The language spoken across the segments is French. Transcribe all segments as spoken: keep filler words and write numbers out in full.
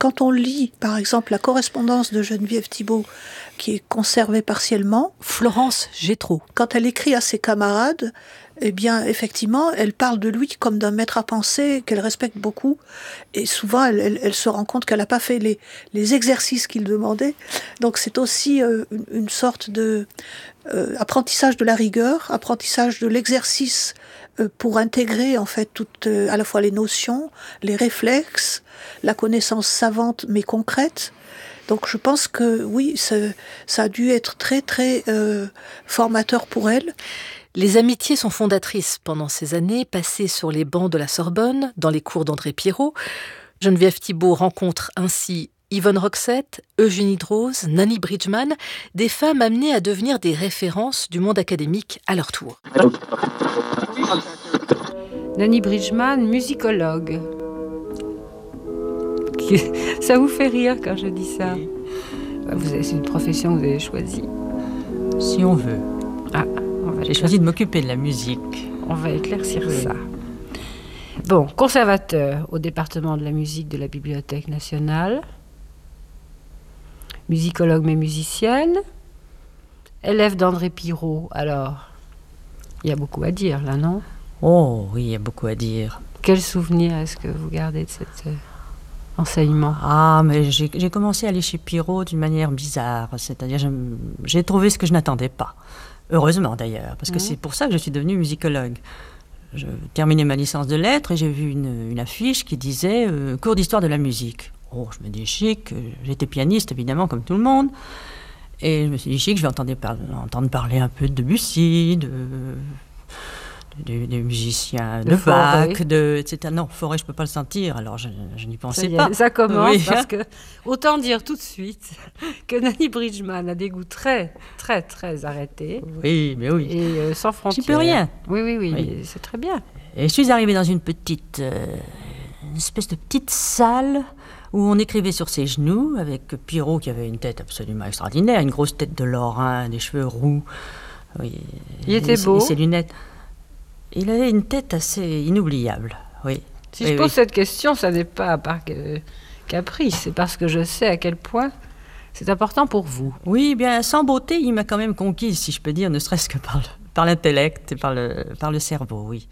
quand on lit, par exemple, la correspondance de Geneviève Thibault, qui est conservée partiellement, Florence Gétraud, quand elle écrit à ses camarades, eh bien, effectivement, elle parle de lui comme d'un maître à penser qu'elle respecte beaucoup. Et souvent, elle, elle, elle se rend compte qu'elle n'a pas fait les, les exercices qu'il demandait. Donc, c'est aussi euh, une, une sorte de euh, apprentissage de la rigueur, apprentissage de l'exercice euh, pour intégrer, en fait, toutes, euh, à la fois les notions, les réflexes, la connaissance savante mais concrète. Donc, je pense que, oui, ça, ça a dû être très, très euh, formateur pour elle. Les amitiés sont fondatrices pendant ces années passées sur les bancs de la Sorbonne, dans les cours d'André Pirot. Geneviève Thibault rencontre ainsi Yvonne Roxette, Eugénie Droz, Nanny Bridgman, des femmes amenées à devenir des références du monde académique à leur tour. Nanny Bridgman, musicologue. Ça vous fait rire quand je dis ça? Vous avez, c'est une profession que vous avez choisie. Si on veut. Ah. J'ai choisi de m'occuper de la musique. On va éclaircir oui. ça. Bon, conservateur au département de la musique de la Bibliothèque nationale, musicologue mais musicienne, élève d'André Pirot. Alors, il y a beaucoup à dire là, non? Oh oui, il y a beaucoup à dire. Quel souvenir est-ce que vous gardez de cet euh, enseignement? Ah, mais j'ai, j'ai commencé à aller chez Pirot d'une manière bizarre. C'est-à-dire, je, j'ai trouvé ce que je n'attendais pas. Heureusement d'ailleurs, parce que mmh. c'est pour ça que je suis devenue musicologue. Je terminais ma licence de lettres et j'ai vu une, une affiche qui disait euh, « Cours d'histoire de la musique ». Oh, je me dis chic, j'étais pianiste évidemment comme tout le monde. Et je me suis dit chic, je vais entendre, par- entendre parler un peu de Debussy, de, de, de musiciens, de, de Bach, de, et cetera. Non, Fauré, je ne peux pas le sentir, alors je, je n'y pensais ça pas. Est, ça commence oui. parce que, autant dire tout de suite que Nanny Bridgman a des goûts très, très, très arrêtés. Oui, mais oui. Et euh, sans frontières. J'y peux rien. Oui, oui, oui, oui. c'est très bien. Et je suis arrivée dans une petite, euh, une espèce de petite salle où on écrivait sur ses genoux avec Pirot qui avait une tête absolument extraordinaire, une grosse tête de Lorrain, des cheveux roux. Oui. Il était beau. Et ses lunettes. Il avait une tête assez inoubliable, oui. Si oui, je pose oui. cette question, ça n'est pas par que, caprice, c'est parce que je sais à quel point c'est important pour vous. Oui, bien, sans beauté, il m'a quand même conquise, si je peux dire, ne serait-ce que par, le, par l'intellect et par le, par le cerveau, oui.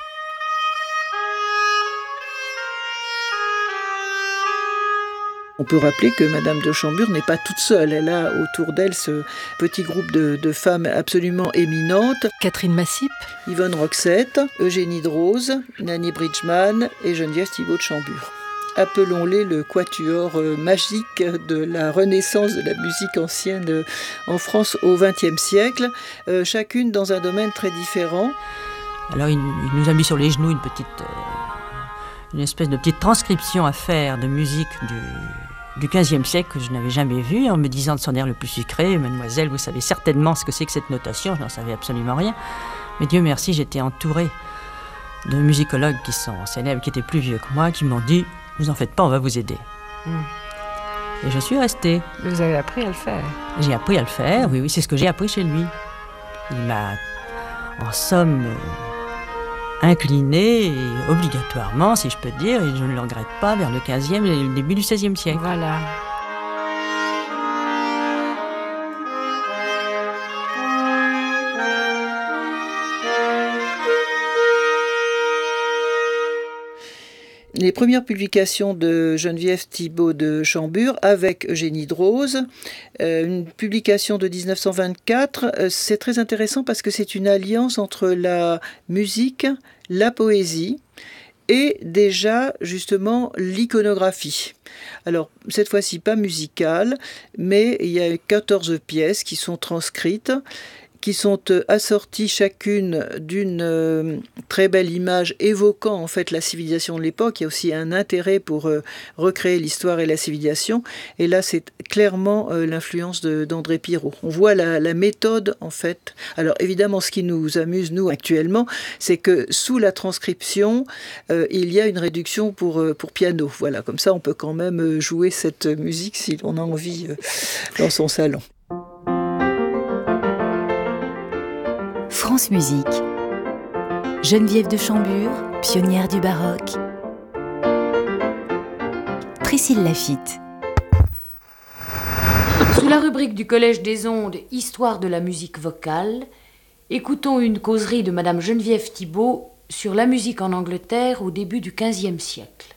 On peut rappeler que Madame de Chambure n'est pas toute seule. Elle a autour d'elle ce petit groupe de, de femmes absolument éminentes. Catherine Massip, Yvonne Roxette, Eugénie Droz, Nanny Bridgman et Geneviève Thibault de Chambure. Appelons-les le quatuor euh, magique de la renaissance de la musique ancienne euh, en France au vingtième siècle, euh, chacune dans un domaine très différent. Alors il, il nous a mis sur les genoux une petite, euh, une espèce de petite transcription à faire de musique du du quinzième siècle que je n'avais jamais vu, en me disant de son air le plus sucré, mademoiselle, vous savez certainement ce que c'est que cette notation, je n'en savais absolument rien. Mais Dieu merci, j'étais entourée de musicologues qui sont célèbres, qui étaient plus vieux que moi, qui m'ont dit, vous en faites pas, on va vous aider. Mmh. Et je suis restée. Vous avez appris à le faire. J'ai appris à le faire, oui, oui, c'est ce que j'ai appris chez lui. Il m'a, en somme, incliné obligatoirement, si je peux dire, et je ne le regrette pas, vers le quinzième et le début du seizième siècle. Voilà. Les premières publications de Geneviève Thibault de Chambure avec Eugénie Droz, euh, une publication de dix-neuf cent vingt-quatre, euh, c'est très intéressant parce que c'est une alliance entre la musique, la poésie et déjà justement l'iconographie. Alors cette fois-ci pas musicale, mais il y a quatorze pièces qui sont transcrites, qui sont assorties chacune d'une euh, très belle image évoquant en fait la civilisation de l'époque. Il y a aussi un intérêt pour euh, recréer l'histoire et la civilisation. Et là, c'est clairement euh, l'influence de, d'André Pirot. On voit la, la méthode en fait. Alors évidemment, ce qui nous amuse nous actuellement, c'est que sous la transcription, euh, il y a une réduction pour euh, pour piano. Voilà, comme ça, on peut quand même jouer cette musique si l'on a envie euh, dans son salon. France Musique. Geneviève de Chambure, pionnière du baroque. Priscille Laffitte. Sous la rubrique du Collège des Ondes « Histoire de la musique vocale », écoutons une causerie de Madame Geneviève Thibault sur la musique en Angleterre au début du quinzième siècle.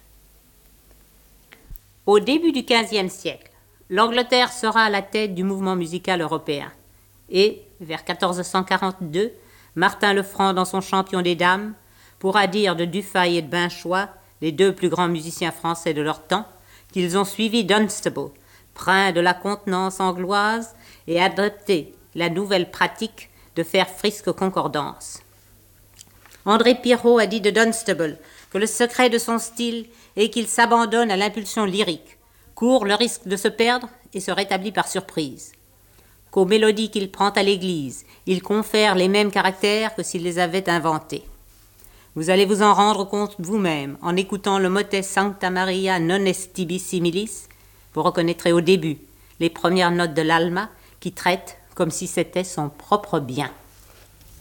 Au début du quinzième siècle, l'Angleterre sera à la tête du mouvement musical européen. Et, vers quatorze cent quarante-deux, Martin Lefranc, dans son Champion des Dames, pourra dire de Dufay et de Binchois, les deux plus grands musiciens français de leur temps, qu'ils ont suivi Dunstable, prince de la contenance angloise, et adopté la nouvelle pratique de faire frisque concordance. André Pirot a dit de Dunstable que le secret de son style est qu'il s'abandonne à l'impulsion lyrique, court le risque de se perdre et se rétablit par surprise. Qu'aux mélodies qu'il prend à l'église, il confère les mêmes caractères que s'il les avait inventés. Vous allez vous en rendre compte vous-même en écoutant le motet Sancta Maria non est tibi similis. Vous reconnaîtrez au début les premières notes de l'Alma qui traite comme si c'était son propre bien.